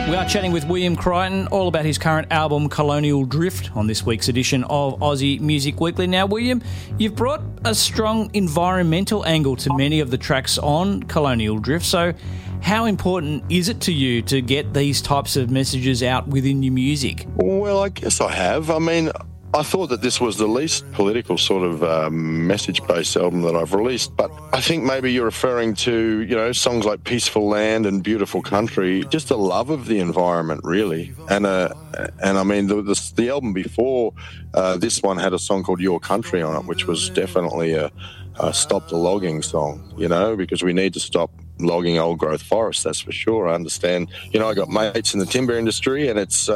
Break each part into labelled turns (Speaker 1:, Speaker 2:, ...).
Speaker 1: We are chatting with William Crichton all about his current album Colonial Drift on this week's edition of Aussie Music Weekly. Now, William, you've brought a strong environmental angle to many of the tracks on Colonial Drift. So how important is it to you to get these types of messages out within your music?
Speaker 2: Well, I guess I have. I mean, I thought that this was the least political sort of message-based album that I've released, but I think maybe you're referring to, you know, songs like Peaceful Land and Beautiful Country, just a love of the environment, really. And I mean, the album before this one had a song called Your Country on it, which was definitely a stop the logging song, you know, because we need to stop logging old growth forests, that's for sure. I understand. You know, I got mates in the timber industry, and it's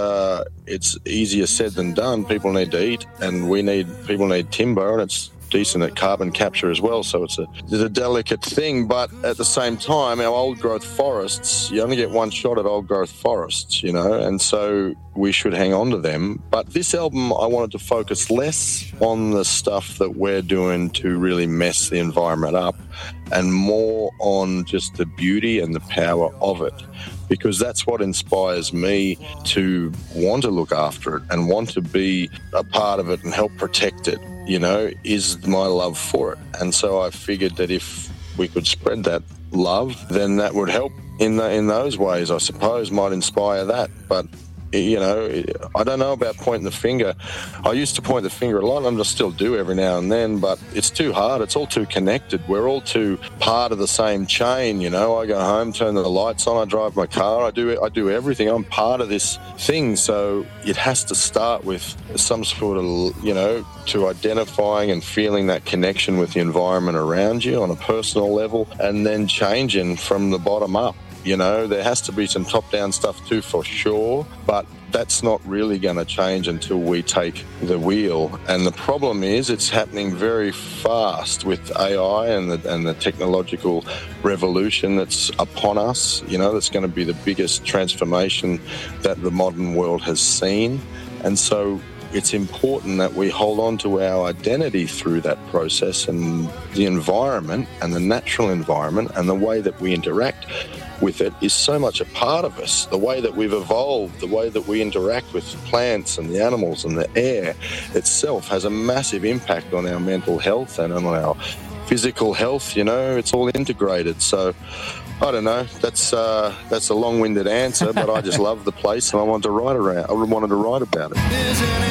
Speaker 2: easier said than done. People need to eat, and people need timber, and it's decent at carbon capture as well, so it's a delicate thing. But at the same time, our old growth forests, you only get one shot at old growth forests, you know, and so we should hang on to them. But this album, I wanted to focus less on the stuff that we're doing to really mess the environment up and more on just the beauty and the power of it, because that's what inspires me to want to look after it and want to be a part of it and help protect it, you know, is my love for it. And so I figured that if we could spread that love, then that would help in those ways, I suppose, might inspire that. But you know, I don't know about pointing the finger. I used to point the finger a lot, and I still do every now and then, but it's too hard. It's all too connected. We're all too part of the same chain, you know. I go home, turn the lights on, I drive my car, I do everything. I'm part of this thing, so it has to start with some sort of, you know, to identifying and feeling that connection with the environment around you on a personal level, and then changing from the bottom up. You know, there has to be some top-down stuff too, for sure, but that's not really going to change until we take the wheel. And the problem is it's happening very fast with AI and the technological revolution that's upon us. You know, that's going to be the biggest transformation that the modern world has seen. And so it's important that we hold on to our identity through that process, and the environment and the natural environment and the way that we interact with it is so much a part of us. The way that we've evolved, the way that we interact with the plants and the animals and the air itself has a massive impact on our mental health and on our physical health. You know, it's all integrated. So I don't know. That's a long-winded answer, but I just love the place, and I wanted to write about it.